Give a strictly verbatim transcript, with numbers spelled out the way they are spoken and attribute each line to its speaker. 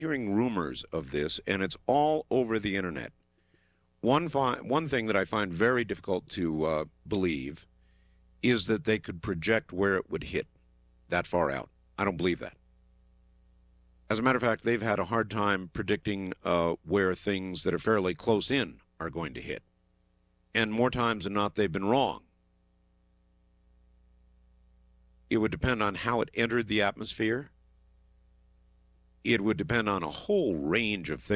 Speaker 1: hearing rumors of this, and it's all over the internet. One, fi- one thing that I find very difficult to uh, believe is that they could project where it would hit that far out. I don't believe that. As a matter of fact, they've had a hard time predicting uh, where things that are fairly close in are going to hit. And more times than not, they've been wrong. It would depend on how it entered the atmosphere. It would depend on a whole range of things.